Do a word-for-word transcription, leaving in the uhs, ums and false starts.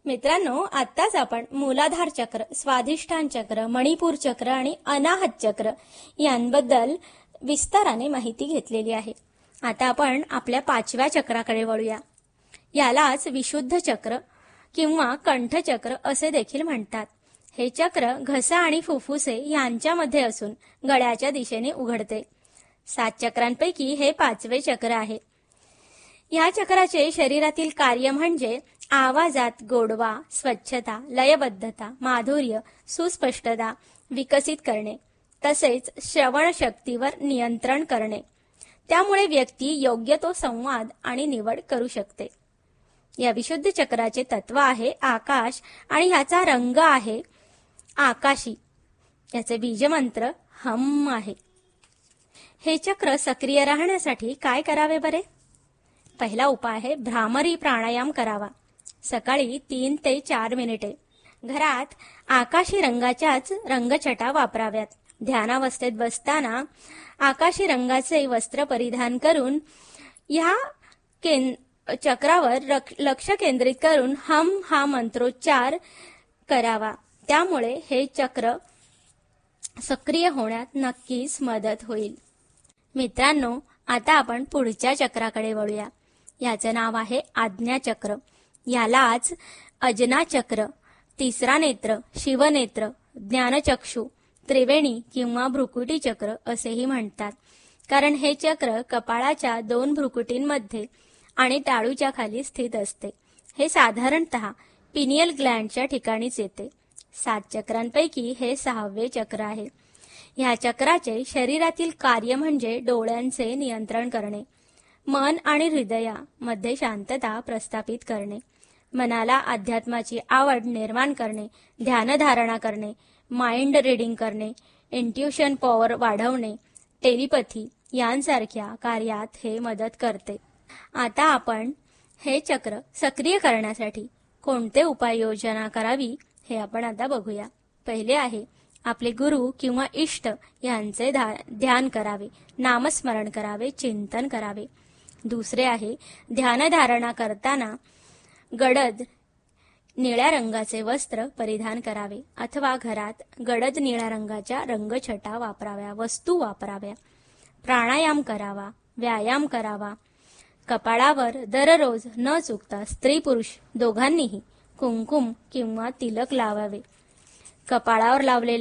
मित्रांनो, आत्ताच आपण मूलाधार चक्र, स्वाधिष्ठान चक्र, मणिपूर चक्र आणि अनाहत चक्र यांबद्दल विस्ताराने माहिती घेतलेली आहे. आता आपण आपल्या पाचव्या चक्राकडे वळूया. यालाच विशुद्ध चक्र किंवा कंठचक्र असे देखील म्हणतात. हे चक्र घसा आणि फुफ्फुसे यांच्यामध्ये असून गळ्याच्या दिशेने उघडते. सात चक्रांपैकी हे पाचवे चक्र आहे. या चक्राचे शरीरातील कार्य म्हणजे आवाजात गोडवा, स्वच्छता, लयबद्धता, माधुर्य, सुस्पष्टता विकसित करणे, तसेच श्रवण शक्तीवर नियंत्रण करणे. त्यामुळे व्यक्ती योग्य तो संवाद आणि निवड करू शकते. या विशुद्ध चक्राचे तत्व आहे आकाश आणि ह्याचा रंग आहे आकाशी. याचे बीजमंत्र हम आहे. हे चक्र सक्रिय राहण्यासाठी काय करावे बरे? पहिला उपाय आहे भ्रामरी प्राणायाम करावा. सकाळी तीन ते चार मिनिटे. घरात आकाशी रंगाच्याच रंगछटा वापराव्यात. ध्यानावस्थेत बसताना आकाशी रंगाचे वस्त्र परिधान करून या चक्रावर लक्ष केंद्रित करून हम हा मंत्रोच्चार करावा. त्यामुळे हे चक्र सक्रिय होण्यात नक्कीच मदत होईल. मित्रांनो, आता आपण पुढच्या चक्राकडे वळूया. याचे नाव आहे आज्ञाचक्र. यालाच अजना चक्र, तिसरा नेत्र, शिवनेत्र, ज्ञानचक्षु, त्रिवेणी किंवा भ्रुकुटी चक्र असेही म्हणतात. कारण हे चक्र कपाळाच्या दोन भ्रुकुटींमध्ये आणि टाळूच्या खाली स्थित असते. हे साधारणतः पिनियल ग्लँडच्या ठिकाणीच येते. सात चक्रांपैकी हे सहावे चक्र आहे. ह्या चक्राचे शरीरातील कार्य म्हणजे डोळ्यांचे नियंत्रण करणे, मन आणि हृदयामध्ये शांतता प्रस्थापित करणे, मनाला अध्यात्माची आवड निर्माण करणे, ध्यानधारणा करणे, माइंड रीडिंग करणे, इंट्युशन पॉवर वाढवणे, टेलिपॅथी यांसारख्या कार्यात हे मदत करते. आता आपण हे चक्र सक्रिय करण्यासाठी कोणते उपाययोजना करावी हे आपण आता बघूया. पहिले आहे आपले गुरु किंवा इष्ट यांचे ध्यान करावे, नामस्मरण करावे, चिंतन करावे. दुसरे आहे ध्यानधारणा करताना गडद निळ्या रंगाचे वस्त्र परिधान करावे अथवा घरात गडद निळ्या रंगाच्या रंगछटा वापराव्या, वस्तू वापराव्या. प्राणायाम करावा, व्यायाम करावा. कपाळावर दररोज न चुकता स्त्री पुरुष दोघांनीही कुंकुम किंवा तिलक लावावे. कपाळावर लावलेले